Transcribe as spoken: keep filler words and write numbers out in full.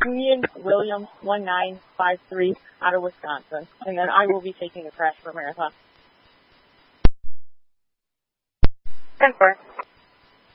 Ian Williams, one nine five three, out of Wisconsin. And then I will be taking the crash for marathon. ten four.